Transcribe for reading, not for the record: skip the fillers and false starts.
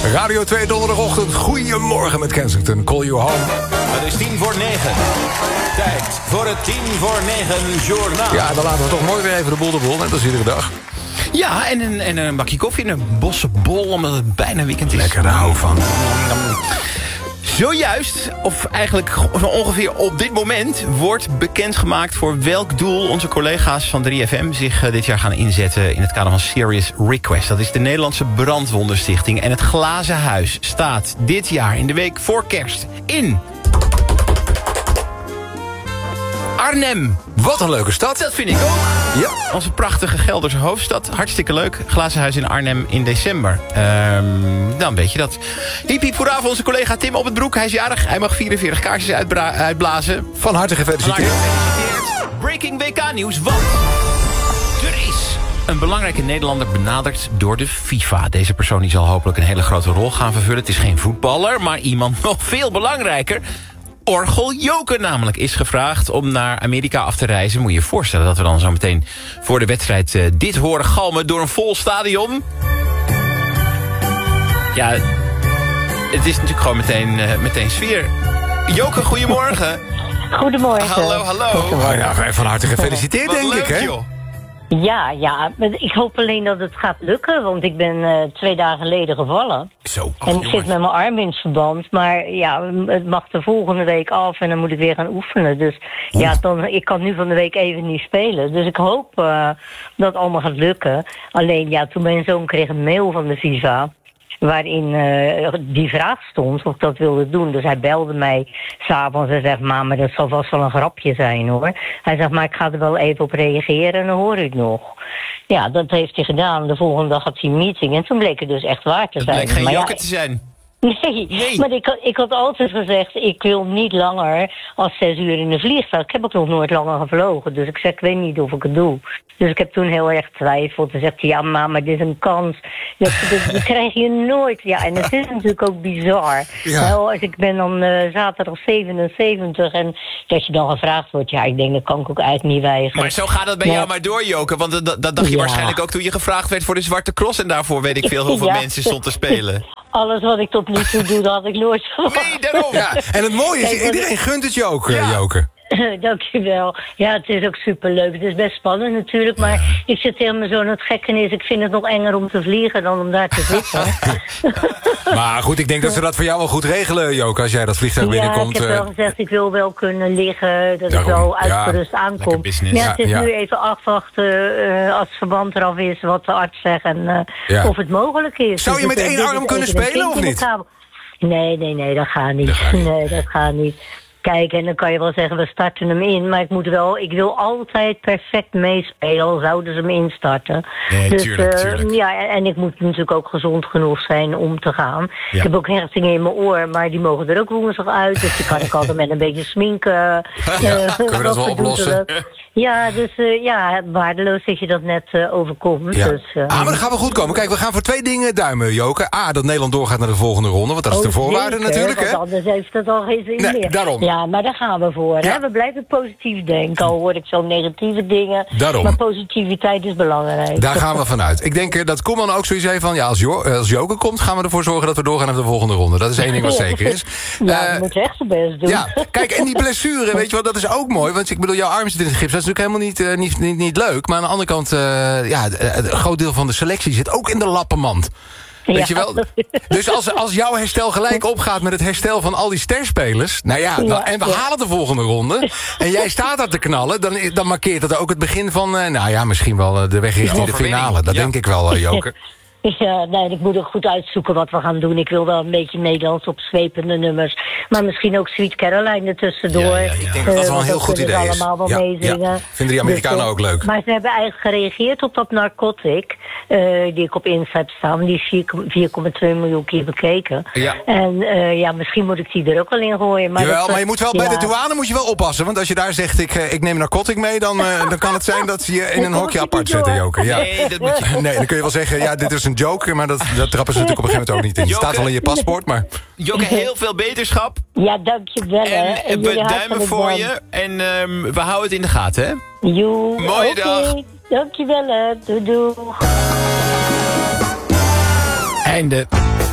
Radio 2 donderdagochtend. Goedemorgen met Kensington. Call you home. Het is 9:10. Tijd voor het 9:10 journaal. Ja, dan laten we toch mooi weer even de boel de boel. Net als iedere dag. Ja, en een bakje koffie en een bossenbol, omdat het bijna weekend is. Lekker, daar hou ik van. Zojuist, of eigenlijk ongeveer op dit moment, wordt bekendgemaakt voor welk doel onze collega's van 3FM zich dit jaar gaan inzetten in het kader van Serious Request. Dat is de Nederlandse Brandwondenstichting. En het Glazen Huis staat dit jaar in de week voor kerst in Arnhem. Wat een leuke stad. Dat vind ik ook. Ja. Onze prachtige Gelderse hoofdstad. Hartstikke leuk. Glazen Huis in Arnhem in december. Dan weet je dat. Hiep hiep hoera voor onze collega Tim op het broek. Hij is jarig. Hij mag 44 kaarsjes uitblazen. Van harte gefeliciteerd. Breaking WK nieuws, want er is een belangrijke Nederlander benaderd door de FIFA. Deze persoon die zal hopelijk een hele grote rol gaan vervullen. Het is geen voetballer, maar iemand nog veel belangrijker. Orgel Joke namelijk is gevraagd om naar Amerika af te reizen. Moet je je voorstellen dat we dan zo meteen voor de wedstrijd dit horen galmen door een vol stadion. Ja, het is natuurlijk gewoon meteen sfeer. Joke, goedemorgen. Goedemorgen. Hallo. Oh, ja, van harte gefeliciteerd, Wat denk leuk, ik, hè? joh. Ja, ik hoop alleen dat het gaat lukken, want ik ben 2 dagen geleden gevallen. Zo. En ik zit met mijn arm in het verband, maar ja, het mag de volgende week af en dan moet ik weer gaan oefenen. Dus ja, ik kan nu van de week even niet spelen. Dus ik hoop dat het allemaal gaat lukken. Alleen ja, toen mijn zoon kreeg een mail van de FIFA waarin die vraag stond of ik dat wilde doen. Dus hij belde mij s'avonds en zegt, mama, dat zal vast wel een grapje zijn, hoor. Hij zegt, maar ik ga er wel even op reageren en dan hoor ik nog. Ja, dat heeft hij gedaan. De volgende dag had hij een meeting en toen bleek het dus echt waar te zijn. Het bleek geen maar Joke te zijn. Nee, maar ik had altijd gezegd, ik wil niet langer als 6 uur in de vliegtuig. Ik heb ook nog nooit langer gevlogen, dus ik zeg, ik weet niet of ik het doe. Dus ik heb toen heel erg getwijfeld. Toen zegt hij, ja mama, dit is een kans. Dat krijg je nooit. Ja, en het is natuurlijk ook bizar. Ja. Nou, als ik ben dan zaterdag 77 en dat je dan gevraagd wordt, ja, ik denk, dat kan ik ook eigenlijk niet weigeren. Maar zo gaat dat bij jou maar door, Joke. Want dat dacht je waarschijnlijk ook toen je gevraagd werd voor de Zwarte Cross. En daarvoor weet ik veel hoeveel mensen stond te spelen. Alles wat ik tot nu toe doe, dat had ik nooit verwacht. Nee, daarom. Ja, en het mooie is, iedereen gunt het je ook, Joke. Dankjewel. Ja, het is ook superleuk. Het is best spannend natuurlijk, maar ik zit tegen me zo, het gekke is, ik vind het nog enger om te vliegen dan om daar te zitten. Maar goed, ik denk dat ze dat voor jou wel goed regelen, Joke, als jij dat vliegtuig binnenkomt. Ja, ik heb wel gezegd, ik wil wel kunnen liggen, dat Daarom, ik wel uitgerust aankom. business. Maar ja, het is Ja. nu even afwachten als het verband eraf is, wat de arts zegt en of het mogelijk is. Zou je Dus met één dit is arm kunnen even een spelen, kink of in de niet? kabel. Nee, dat gaat niet. Nee, dat gaat niet. Kijk, en dan kan je wel zeggen, we starten hem in. Maar ik wil altijd perfect meespelen, al zouden ze hem instarten. Nee, dus, tuurlijk. Ja, en ik moet natuurlijk ook gezond genoeg zijn om te gaan. Ja. Ik heb ook hechtingen in mijn oor, maar die mogen er ook woensdag uit. Dus die kan ik altijd met een beetje sminken. Kunnen we dat wel oplossen? Ja, dus waardeloos dat je dat net overkomt. Ja. Dus, maar dat gaat wel goed komen. Kijk, we gaan voor 2 dingen duimen, Joke. A, dat Nederland doorgaat naar de volgende ronde, want dat is de voorwaarde zeker, natuurlijk, want hè? anders heeft het al geen zin meer. Daarom. Ja, maar daar gaan we voor. Ja. Hè? We blijven positief denken, al hoor ik zo negatieve dingen. Daarom. Maar positiviteit is belangrijk. Daar gaan we vanuit. Ik denk dat Koeman ook zoiets heeft van, ja, als Joke komt, gaan we ervoor zorgen dat we doorgaan naar de volgende ronde. Dat is 1 ding wat zeker is. Ja, we moeten echt zijn best doen. Ja, kijk, en die blessure, weet je wel, dat is ook mooi. Want ik bedoel, jouw arm zit in het gips. Dat is natuurlijk helemaal niet leuk. Maar aan de andere kant, een groot deel van de selectie zit ook in de lappenmand. Weet je wel? Dus als jouw herstel gelijk opgaat met het herstel van al die sterspelers. Nou ja, en we halen de volgende ronde. En jij staat daar te knallen. Dan markeert dat ook het begin van, misschien wel de weg richting de finale. Dat denk ik wel, Joke. Ja, nee, ik moet ook goed uitzoeken wat we gaan doen. Ik wil wel een beetje Nederlands opzwepende nummers. Maar misschien ook Sweet Caroline ertussendoor. Ja, ik denk dat dat wel een heel goed idee is. allemaal wel meezingen. Ja. Vinden die Amerikanen ook leuk. Maar ze hebben eigenlijk gereageerd op dat Narcotic, die ik op Insta heb staan. Die is 4,2 miljoen keer bekeken. Ja. En misschien moet ik die er ook wel in gooien. Maar Jawel, maar je moet wel bij de douane moet je wel oppassen. Want als je daar zegt, ik neem Narcotic mee, dan kan het zijn dat ze je in een hokje apart zetten, Joke. Ja. Nee, dat moet je... Nee, dan kun je wel zeggen, ja, dit is een joke, maar dat trappen ze natuurlijk op een gegeven moment ook niet in. Het staat wel in je paspoort, maar... Joke, heel veel beterschap. Ja, dankjewel. En we duimen voor je. En we houden het in de gaten, hè? Mooie dag. Dankjewel, doei. Einde.